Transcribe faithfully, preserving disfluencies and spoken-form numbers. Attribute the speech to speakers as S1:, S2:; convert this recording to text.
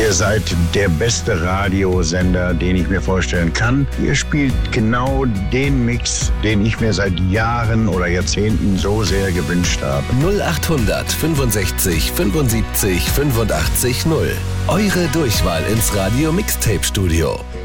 S1: Ihr seid der beste Radiosender, den ich mir vorstellen kann. Ihr spielt genau den Mix, den ich mir seit Jahren oder Jahrzehnten so sehr gewünscht habe.
S2: null achthundert fünfundsechzig fünfundsiebzig fünfundachtzig null. Eure Durchwahl ins Radio Mixtape Studio.